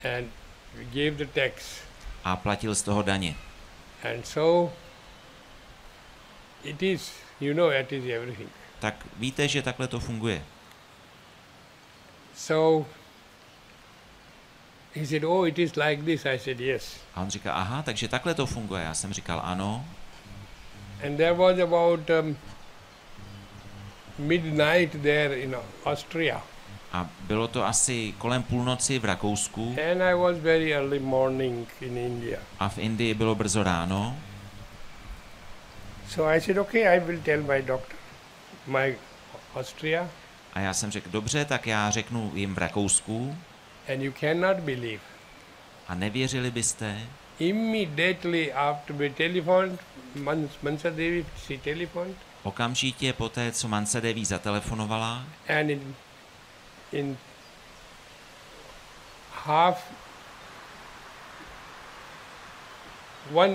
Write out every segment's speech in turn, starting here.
and gave the tax. A platil z toho daně. And so it is, it is everything. Tak víte, že takhle to funguje. So he said, oh, it is like this. I said, yes. A on říká, aha, takže takhle to funguje. Já jsem říkal, ano. And there was about midnight there in Austria. A bylo to asi kolem půlnoci v Rakousku. And I was very early morning in India. A v Indii bylo brzo ráno. So I said, okay, I will tell my doctor, my Austria. A já jsem řekl, dobře, tak já řeknu jim v Rakousku. And you cannot believe. A nevěřili byste? Immediately after we telephoned, Mansa Devi, she telephoned. Okamžitě poté, co Mansa Devi zatelefonovala. And in half one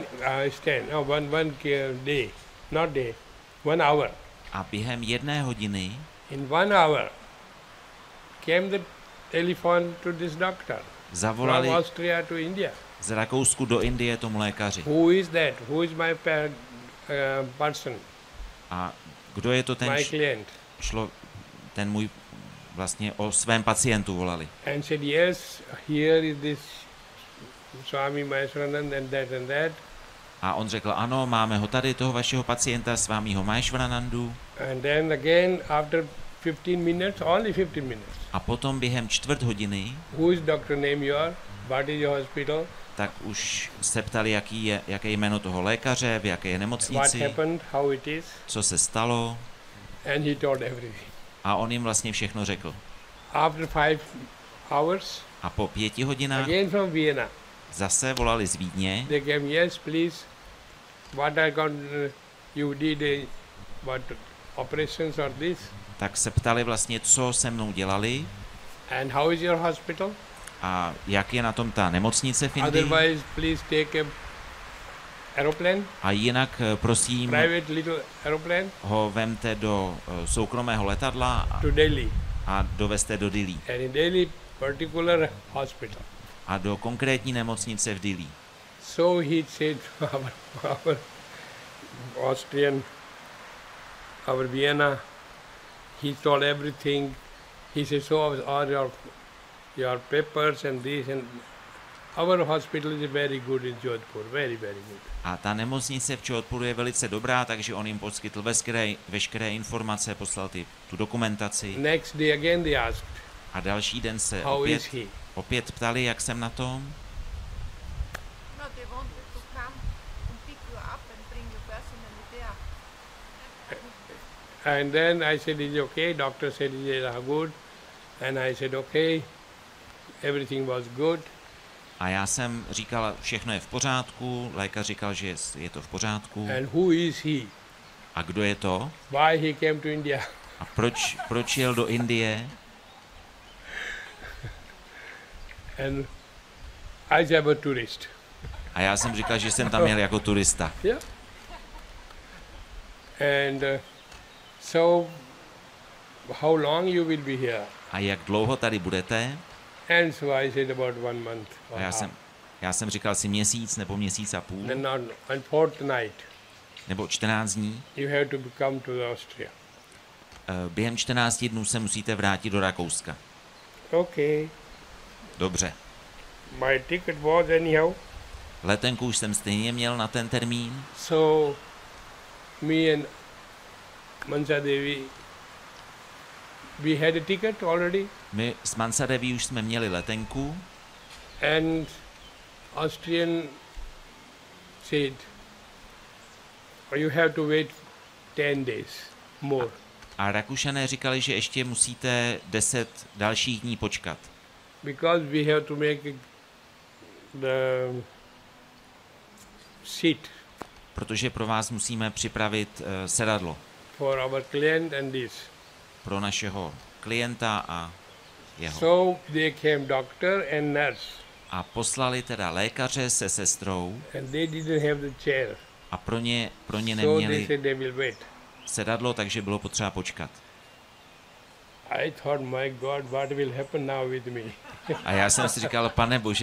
day, not day, 1 hour. A během 1 hodiny in 1 hour came the telephone to this doctor zavolali from Austria to India. z Rakousku do Indie tomu lékaři. Who is that? Who is my person? A kdo je to ten my client? Ten můj vlastně o svém pacientu volali. And said, yes, here is this Swami Maheshwaranand and that. A on řekl, ano, máme ho tady, toho vašeho pacienta, Svámího Maheshwaranandu. And then again, after 15 minutes, only 15 minutes. A potom během 1/4 hodiny, who is doctor name you are? What is your hospital? Tak už se ptali, jaké jméno toho lékaře, v jaké je nemocnici, what happened, how it is. Co se stalo. And he told everything. A on jim vlastně všechno řekl. After 5 hours, a po 5 hodinách again from Vienna, zase volali z Vídně. They came, yes, please, what you did, what operations or this? Tak se ptali vlastně, co se mnou dělali. And how is your hospital? A jak je na tom ta nemocnice v Indii. Otherwise, please take a aeroplane. A jinak, prosím, private little aeroplane. Ho vemte do soukromého letadla to Delhi. A dovezte do Dillí. And in Delhi, particular hospital. A do konkrétní nemocnice v Dillí. So he said, our Austrian, our Vienna, he told everything. He said, so are your papers and this, and our hospital is very good in Jodhpur, very, very good. A ta nemocnice v Jodhpuru je velice dobrá, takže on jim poskytl veškeré informace, poslal tu dokumentaci. Next day again they asked. A další den se opět ptali, jak jsem na tom. No, they wanted to come and pick you up and bring you personally there. And then I said, is it okay? Doctor said, is it good? And I said, okay. Everything was good. A já jsem říkal, všechno je v pořádku, lékař říkal, že je to v pořádku. And who is he? A kdo je to? Why he came to India? A proč jel do Indie? And I am a tourist. A já jsem říkal, že jsem tam jel jako turista. Yeah. And so, how long you will be here? A jak dlouho tady budete? And so I said about 1 month. A já jsem říkal si měsíc nebo měsíc a půl. And fortnight. Nebo 14 dní. You have to come to Austria. Během 14 dnů se musíte vrátit do Rakouska. Okay. Dobře. My ticket was anyhow. Letenku už jsem stejně měl na ten termín. So, me and Mansa Devi, we had a ticket already. My s Mansa Devi už jsme měli letenku. And Austrian said, you have to wait 10 days more. A Rakušané říkali, že ještě musíte 10 dalších dní počkat. Because we have to make the seat. Protože pro vás musíme připravit sedadlo. For our client and this. Pro našeho klienta a jeho. So they came doctor and nurse. A poslali teda lékaře se sestrou. And they didn't have the chair. A pro ně neměli so they said they will wait. sedadlo, takže bylo potřeba počkat. I thought, my God, what will happen now with me? A já jsem si říkal, Pane Bože,